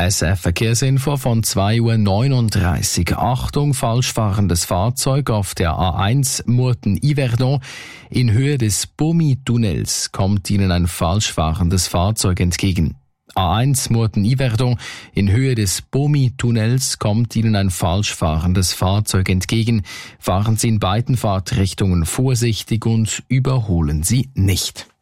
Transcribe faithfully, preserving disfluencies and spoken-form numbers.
S F Verkehrsinfo von zwei Uhr neununddreißig. Achtung, falsch fahrendes Fahrzeug auf der A eins Murten-Yverdon. In Höhe des Bomi-Tunnels kommt Ihnen ein falsch fahrendes Fahrzeug entgegen. A eins Murten-Yverdon. In Höhe des Bomi-Tunnels kommt Ihnen ein falsch fahrendes Fahrzeug entgegen. Fahren Sie in beiden Fahrtrichtungen vorsichtig und überholen Sie nicht.